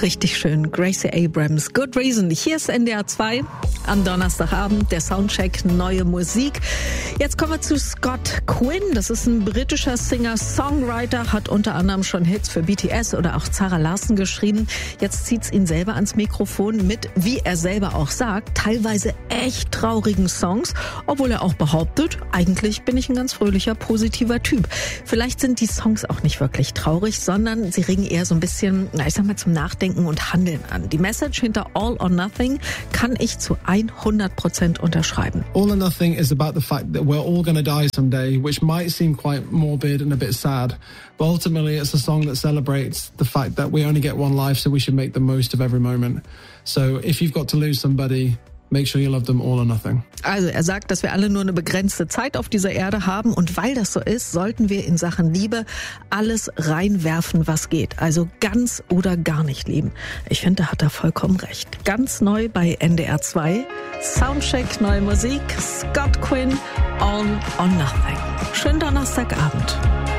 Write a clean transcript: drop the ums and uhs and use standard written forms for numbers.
Richtig schön. Gracie Abrams, Good Reason. Hier ist NDR 2 am Donnerstagabend, der Soundcheck, neue Musik. Jetzt kommen wir zu Scott Quinn. Das ist ein britischer Singer-Songwriter, hat unter anderem schon Hits für BTS oder auch Zara Larsson geschrieben. Jetzt zieht's ihn selber ans Mikrofon mit, wie er selber auch sagt, teilweise echt traurigen Songs, obwohl er auch behauptet, eigentlich bin ich ein ganz fröhlicher, positiver Typ. Vielleicht sind die Songs auch nicht wirklich traurig, sondern sie regen eher so ein bisschen, ich sag mal, zum Nachdenken und Handeln an. Die Message hinter All or Nothing kann ich zu 100% unterschreiben. All or Nothing is about the fact that we're all going to die someday, which might seem quite morbid and a bit sad, but ultimately it's a song that celebrates the fact that we only get one life, so we should make the most of every moment. So if you've got to lose somebody, make sure you love them all or nothing. Also er sagt, dass wir alle nur eine begrenzte Zeit auf dieser Erde haben und weil das so ist, sollten wir in Sachen Liebe alles reinwerfen, was geht. Also ganz oder gar nicht lieben. Ich finde, da hat er vollkommen recht. Ganz neu bei NDR 2, Soundcheck, neue Musik, Scott Quinn, All or Nothing. Schönen Donnerstagabend.